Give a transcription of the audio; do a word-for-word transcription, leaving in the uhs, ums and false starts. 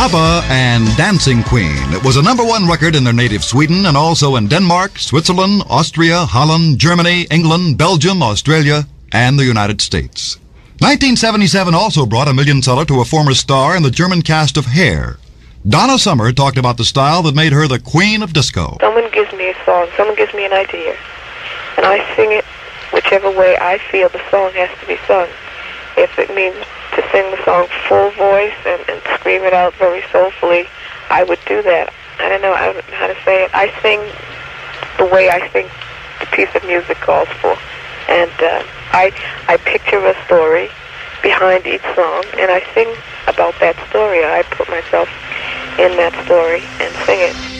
ABBA and Dancing Queen. It was a number one record in their native Sweden and also in Denmark, Switzerland, Austria, Holland, Germany, England, Belgium, Australia, and the United States. nineteen seventy-seven also brought a million seller to a former star in the German cast of Hair. Donna Summer talked about the style that made her the queen of disco. Someone gives me a song, someone gives me an idea, and I sing it whichever way I feel the song has to be sung. If it means to sing the song full voice and, and scream it out very soulfully, I would do that. I don't know, I don't know how to say it. I sing the way I think the piece of music calls for. And uh, I, I picture a story behind each song, and I sing about that story. I put myself in that story and sing it.